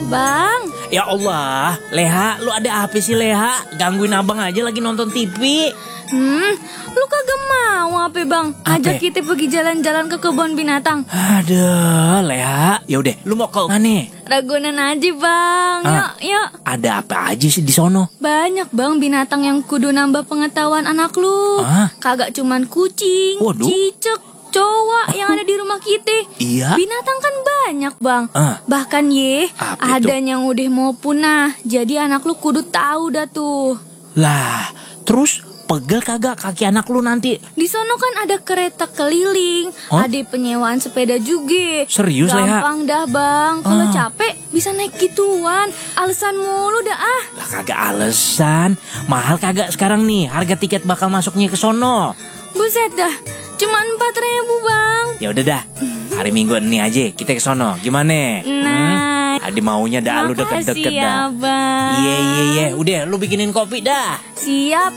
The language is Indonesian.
Bang. Ya Allah, Leha, lu ada apa sih Leha? Gangguin abang aja lagi nonton TV. Lu kagak mau apa bang? Ajak kita pergi jalan-jalan ke kebun binatang. Aduh, Leha, yaudah, lu mau ke mana? Ragunan aja bang, yuk. Ada apa aja sih di sono? Banyak bang binatang yang kudu nambah pengetahuan anak lu. Kagak cuman kucing, cicak, cowok yang ada di rumah kita. Iya. Binatang kan banyak bang. Bahkan ada yang udah mau punah. Jadi anak lu kudu tahu dah tuh. Lah, terus pegel kagak kaki anak lu nanti? Di sono kan ada kereta keliling, ada penyewaan sepeda juga. Serius Leha? Gampang dah bang. Kalau capek bisa naik gituan. Alasan mulu dah ah. Lah kagak alasan. Mahal kagak sekarang nih harga tiket bakal masuknya ke sono? Buset dah, cuma 4.000 bang. Ya udah dah, hari Minggu ini aja kita ke sono. Gimana? Nah, Adi maunya dah lu deket-deket dah. Makasih ya bang. Iya. Udah, lu bikinin kopi dah. Siap